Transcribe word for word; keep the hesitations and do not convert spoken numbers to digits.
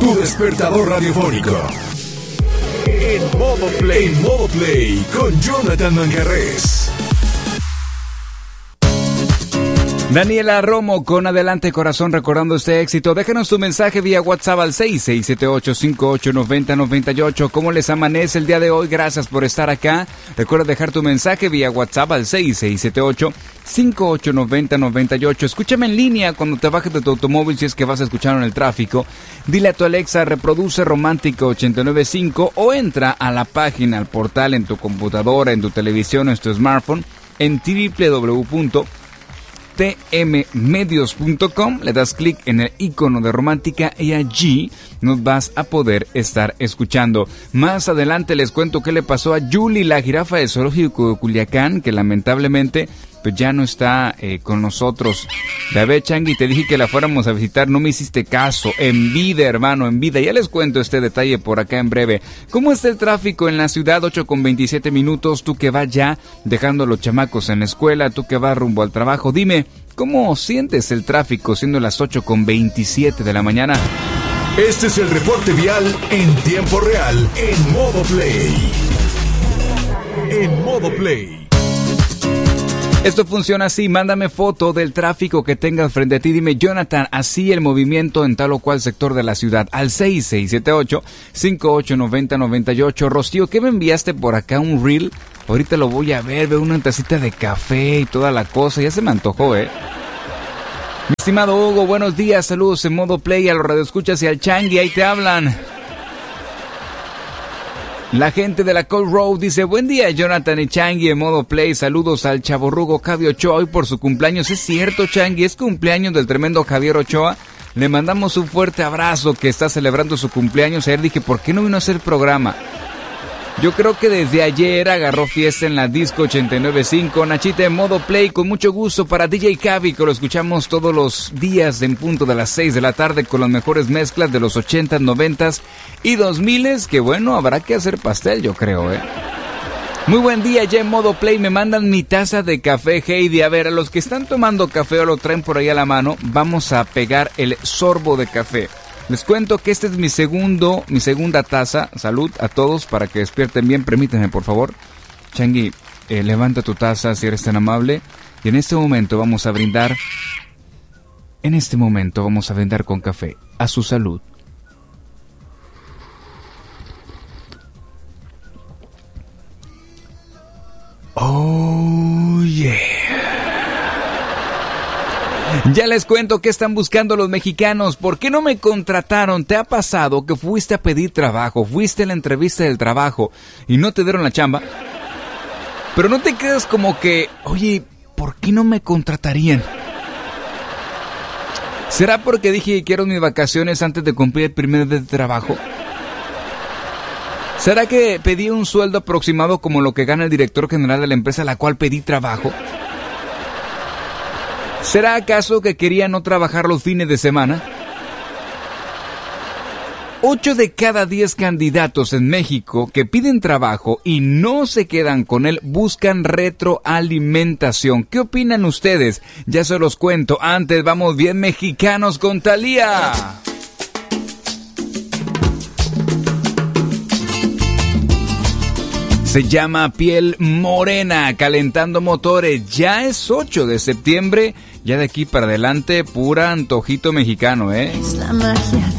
tu despertador radiofónico. En modo play, en modo play, con Jonathan Manjarrés. Daniela Romo con Adelante Corazón, recordando este éxito. Déjanos tu mensaje vía WhatsApp al seis seis siete ocho cinco ocho nueve cero nueve ocho. ¿Cómo les amanece el día de hoy? Gracias por estar acá. Recuerda dejar tu mensaje vía WhatsApp al seis seis siete ocho cinco ocho nueve cero nueve ocho. Escúchame en línea cuando te bajes de tu automóvil si es que vas a escuchar en el tráfico. Dile a tu Alexa, reproduce Romántica ochenta y nueve punto cinco o entra a la página, al portal en tu computadora, en tu televisión, en tu smartphone, en doble u doble u doble u punto t m medios punto com, le das clic en el icono de Romántica y allí nos vas a poder estar escuchando. Más adelante les cuento qué le pasó a Julie, la jirafa del zoológico de Culiacán, que lamentablemente pues ya no está eh, con nosotros. Ya ve, Changi, te dije que la fuéramos a visitar, no me hiciste caso. En vida, hermano, en vida. Ya les cuento este detalle por acá en breve. ¿Cómo está el tráfico en la ciudad? ocho con veintisiete minutos. Tú que vas ya dejando a los chamacos en la escuela, tú que vas rumbo al trabajo. Dime, ¿cómo sientes el tráfico siendo las ocho con veintisiete de la mañana? Este es el reporte vial en tiempo real, en modo play. En modo play. Esto funciona así, mándame foto del tráfico que tengas frente a ti, dime, Jonathan, así el movimiento en tal o cual sector de la ciudad, al seis seis siete ocho cinco ocho nueve cero nueve ocho. Rocío, ¿qué me enviaste por acá? Un reel, ahorita lo voy a ver, veo una tacita de café y toda la cosa, ya se me antojó, eh. Mi estimado Hugo, buenos días, saludos en modo play a los radioescuchas y al Changi, ahí te hablan. La gente de la Cold Road dice, buen día Jonathan y Changi en modo play, saludos al chavorrugo Javier Ochoa hoy por su cumpleaños. Es cierto, Changi, es cumpleaños del tremendo Javier Ochoa, le mandamos un fuerte abrazo que está celebrando su cumpleaños. Ayer dije, ¿por qué no vino a hacer programa? Yo creo que desde ayer agarró fiesta en la disco ochenta y nueve punto cinco. Nachita en modo play, con mucho gusto para D J Cavi, que lo escuchamos todos los días en punto de las seis de la tarde con las mejores mezclas de los ochentas, noventas y dos miles, que bueno, habrá que hacer pastel, yo creo, ¿eh? Muy buen día, ya en modo play, me mandan mi taza de café, Heidi. A ver, a los que están tomando café o lo traen por ahí a la mano, vamos a pegar el sorbo de café. Les cuento que este es mi segundo, mi segunda taza. Salud a todos para que despierten bien. Permítanme, por favor. Changi, eh, levanta tu taza si eres tan amable. Y en este momento vamos a brindar. En este momento vamos a brindar con café. A su salud. Oh, yeah. Ya les cuento qué están buscando los mexicanos. ¿Por qué no me contrataron? ¿Te ha pasado que fuiste a pedir trabajo, fuiste a la entrevista del trabajo y no te dieron la chamba? Pero no te quedas como que, oye, ¿por qué no me contratarían? ¿Será porque dije que quiero mis vacaciones antes de cumplir el primer día de trabajo? ¿Será que pedí un sueldo aproximado como lo que gana el director general de la empresa a la cual pedí trabajo? ¿Será acaso que quería no trabajar los fines de semana? Ocho de cada diez candidatos en México que piden trabajo y no se quedan con él buscan retroalimentación. ¿Qué opinan ustedes? Ya se los cuento. Antes vamos bien mexicanos con Thalía. Se llama Piel Morena, calentando motores. Ya es ocho de septiembre. Ya de aquí para adelante, pura antojito mexicano, ¿eh? Es la magia